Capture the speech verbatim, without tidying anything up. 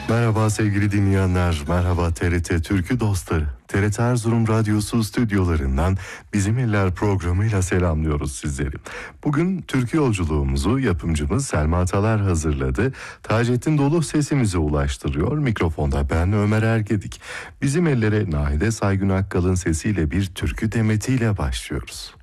Merhaba sevgili dinleyenler, merhaba T R T Türkü dostları. T R T Erzurum Radyosu stüdyolarından Bizim Eller programıyla selamlıyoruz sizleri. Bugün türkü yolculuğumuzu yapımcımız Selma Atalar hazırladı. Taceddin Dolu sesimize ulaştırıyor. Mikrofonda ben Ömer Ergedik. Bizim Ellere Nahide Saygın Akkal'ın sesiyle bir türkü demetiyle başlıyoruz.